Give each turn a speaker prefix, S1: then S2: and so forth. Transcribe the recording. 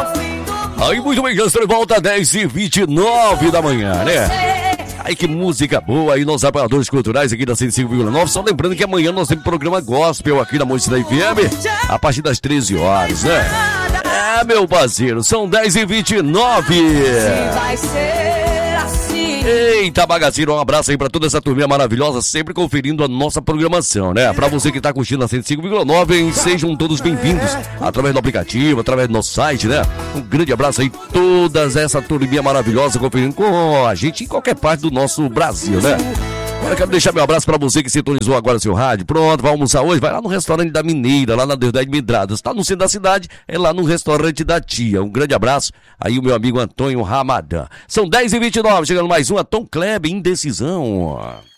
S1: Aí, muito bem, já estou de volta às 10h29 da manhã, né? Ai, que música boa aí nos apoiadores culturais aqui da 105,9. Só lembrando que amanhã nós temos programa gospel aqui na Mocidade FM, a partir das 13 horas, né? É, meu parceiro, são 10h29.
S2: Vai ser assim.
S1: Eita, bagaceiro, um abraço aí pra toda essa turminha maravilhosa, sempre conferindo a nossa programação, né? Pra você que tá curtindo a 105,9, sejam todos bem-vindos através do aplicativo, através do nosso site, né? Um grande abraço aí, toda essa turminha maravilhosa conferindo com a gente em qualquer parte do nosso Brasil, né? Agora quero deixar meu abraço pra você que sintonizou agora seu rádio. Pronto, vai almoçar hoje? Vai lá no restaurante da Mineira, lá na Deodete Midradas. Tá no centro da cidade, é lá no restaurante da tia. Um grande abraço aí o meu amigo Antônio Ramadã. São 10h29, chegando mais uma Tom Kleber, Indecisão.